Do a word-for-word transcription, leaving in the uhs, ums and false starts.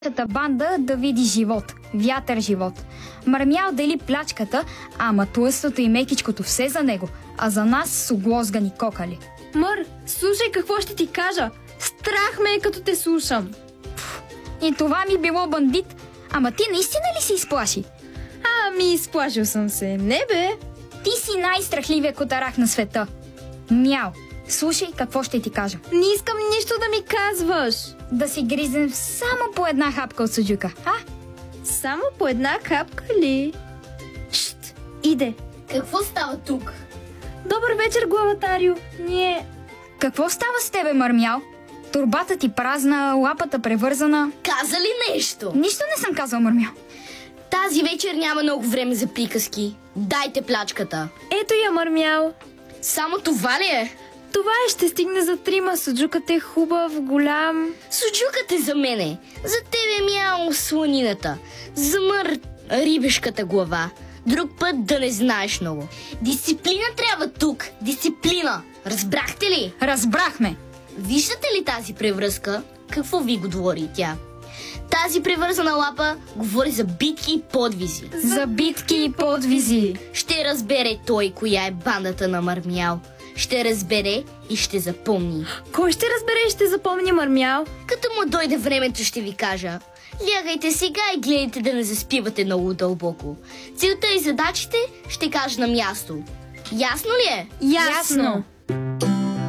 банда да види живот, вятър живот. Мърмял дели плячката, ама тлъстото и мекичкото все за него, а за нас с оглозгани кокали. Мър, слушай какво ще ти кажа. Страх ме е като те слушам. Пф, и това ми било бандит. Ама ти наистина ли се изплаши? Ами, изплашил съм се. Не бе. Ти си най-страхливия котарах на света. Мяу, слушай какво ще ти кажа. Не искам нищо да ми казваш. Да си гризем само по една хапка от суджука, а? Само по една капка ли? Шт, иде. Какво става тук? Добър вечер, главатарио. Ние... Какво става с тебе, Мърмял? Турбата ти празна, лапата превързана. Каза ли нещо? Нищо не съм казал, Мърмял. Тази вечер няма много време за приказки. Дайте плячката. Ето я, Мърмял. Само това ли е? Това е, ще стигне за трима. Суджукът е хубав, голям. Суджукът е за мене. За тебе мяу слонината. За Мър рибешката глава. Друг път да не знаеш много. Дисциплина трябва тук. Дисциплина. Разбрахте ли? Разбрахме. Виждате ли тази превръзка? Какво ви го говори тя? Тази превързана лапа говори за битки и подвизи. За битки и подвизи. Ще разбере той коя е бандата на Мърмял. Ще разбере и ще запомни. Кой ще разбере и ще запомни, Мърмял? Като му дойде времето, ще ви кажа. Лягайте сега и гледайте да не заспивате много дълбоко. Целта и задачите ще кажа на място. Ясно ли е? Ясно.